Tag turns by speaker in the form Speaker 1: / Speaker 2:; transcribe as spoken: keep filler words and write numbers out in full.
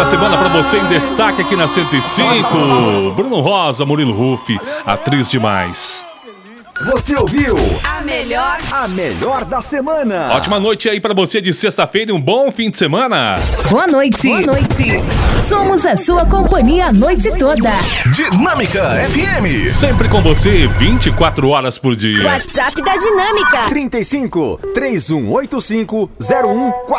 Speaker 1: da semana pra você em destaque aqui na cento e cinco. Bruno Rosa, Murilo Ruff, atriz demais.
Speaker 2: Você ouviu
Speaker 3: A melhor,
Speaker 2: a melhor da semana.
Speaker 1: Ótima noite aí pra você de sexta-feira e um bom fim de semana.
Speaker 4: Boa noite. Boa noite. Somos a sua companhia a noite toda.
Speaker 5: Dinâmica F M.
Speaker 1: Sempre com você, vinte e quatro horas por dia.
Speaker 4: WhatsApp da Dinâmica.
Speaker 2: trinta e cinco, três um oito cinco, zero um quatro